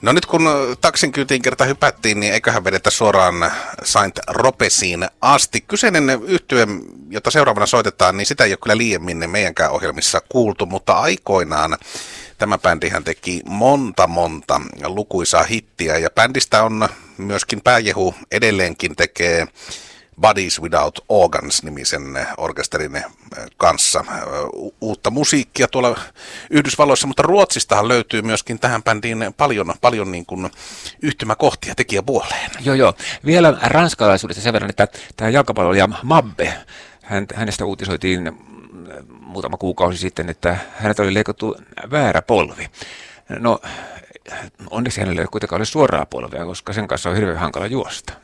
No nyt kun taksin kyytiin kerta hypättiin, niin eiköhän vedetä suoraan Saint-Tropezin asti. Kyseinen yhtye, jota seuraavana soitetaan, niin sitä ei ole kyllä liiemmin meidänkään ohjelmissa kuultu, mutta aikoinaan tämä bändihän teki monta lukuisaa hittiä, ja bändistä on myöskin pääjehu edelleenkin tekee Bodies Without Organs-nimisen orkesterin kanssa uutta musiikkia tuolla Yhdysvalloissa, mutta Ruotsistahan löytyy myöskin tähän bändiin paljon niin kuin yhtymäkohtia tekijäpuoleen. Joo. Vielä ranskalaisuudesta sen verran, että tämä jalkapalloilija Mabbe, hänestä uutisoitiin muutama kuukausi sitten, että hänet oli leikattu väärä polvi. No, onneksi hänellä ei kuitenkaan ole suoraa polvea, koska sen kanssa on hirveän hankala juosta.